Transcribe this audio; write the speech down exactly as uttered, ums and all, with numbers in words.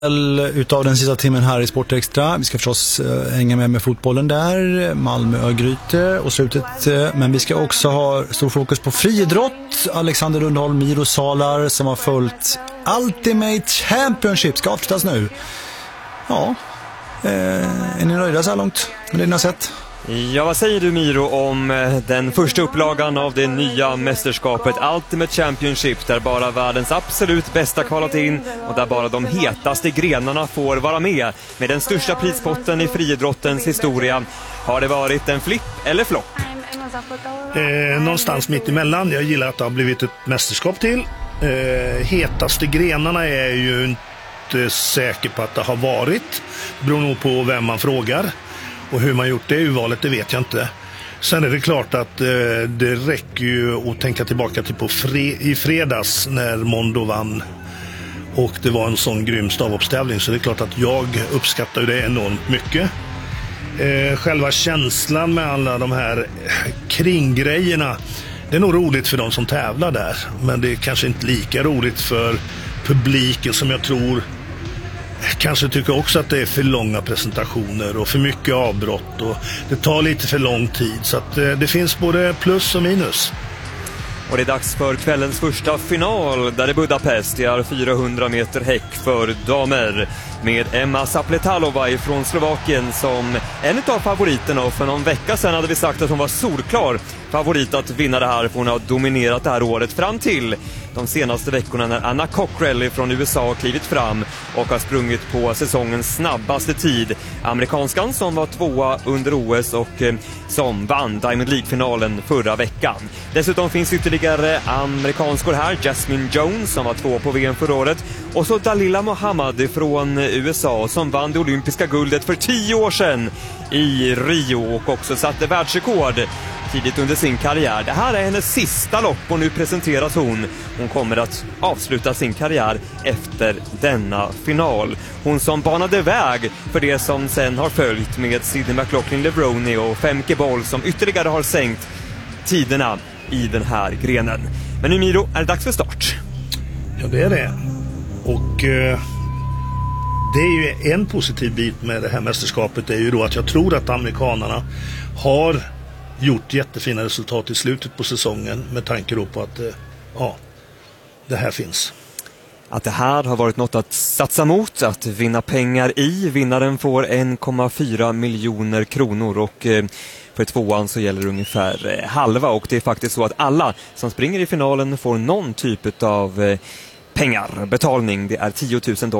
Utav den sista timmen här i Sport Extra. Vi ska förstås äh, hänga med med fotbollen där, Malmö Örgryte och slutet, äh, men vi ska också ha stor fokus på friidrott. Alexander Rundholm, Miro Salar som har följt Ultimate Championship ska avslutas nu. Ja, äh, är ni nöjda så här långt med det ni har sett? Ja, vad säger du Miro om den första upplagan av det nya mästerskapet Ultimate Championship, där bara världens absolut bästa kvalat in och där bara de hetaste grenarna får vara med med den största prispotten i friidrottens historia? Har det varit en flipp eller flopp? Eh, någonstans mitt emellan. Jag gillar att det har blivit ett mästerskap till. Eh, hetaste grenarna är ju inte säker på att det har varit. Det beror nog på vem man frågar. Och hur man gjort det i urvalet, det vet jag inte. Sen är det klart att eh, det räcker ju att tänka tillbaka till på fre- i fredags när Mondo vann. Och det var en sån grym stavhoppstävling, så det är klart att jag uppskattar det enormt mycket. Eh, själva känslan med alla de här kringgrejerna, det är nog roligt för de som tävlar där. Men det är kanske inte lika roligt för publiken som jag tror. Kanske tycker också att det är för långa presentationer och för mycket avbrott och det tar lite för lång tid, så att det finns både plus och minus. Och det är dags för kvällens första final där i Budapest. Det är fyrahundra meter häck för damer med Emma Zapletalova från Slovakien som en av favoriterna, och för någon vecka sedan hade vi sagt att hon var solklar favorit att vinna det här, för hon har dominerat det här året fram till de senaste veckorna när Anna Cockrell från U S A har klivit fram och har sprungit på säsongens snabbaste tid. Amerikanskan som var tvåa under O S och eh, som vann Diamond League-finalen förra veckan. Dessutom finns ytterligare amerikanskor här. Jasmine Jones som var två på V M förra året, och så Dalila Mohammad från U S A som vann det olympiska guldet för tio år sedan i Rio och också satte världsrekord tidigt under sin karriär. Det här är hennes sista lopp och nu presenteras hon. Hon kommer att avsluta sin karriär efter denna final. Hon som banade väg för det som sen har följt med Sydney McLaughlin-Levrone och Femke Bol som ytterligare har sänkt tiderna i den här grenen. Men nu Miro, är det dags för start? Ja, det är det. Och eh, det är ju en positiv bit med det här mästerskapet, är ju då att jag tror att amerikanerna har gjort jättefina resultat i slutet på säsongen med tanke då på att eh, ja, det här finns. Att det här har varit något att satsa mot, att vinna pengar i. Vinnaren får en komma fyra miljoner kronor och eh, för tvåan så gäller det ungefär eh, halva, och det är faktiskt så att alla som springer i finalen får någon typ av eh, pengar, betalning. Det är tio tusen dollar.